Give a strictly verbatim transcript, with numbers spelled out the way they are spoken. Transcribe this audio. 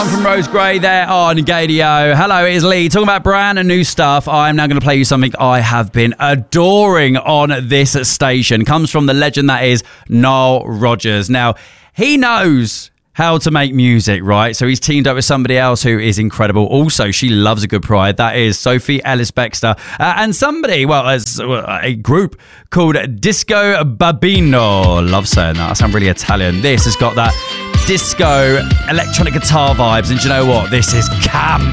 from Rose Gray there on Gadio. Hello, it is Lee talking about brand new stuff. I'm now going to play you something I have been adoring on this station. Comes from the legend that is Nile Rodgers. Now, he knows how to make music, right? So he's teamed up with somebody else who is incredible. Also, she loves a good pride. That is Sophie Ellis-Bextor. Uh, and somebody, well, as a group called Disco Babino. Love saying that. I sound really Italian. This has got that disco electronic guitar vibes. And do you know what? This is camp.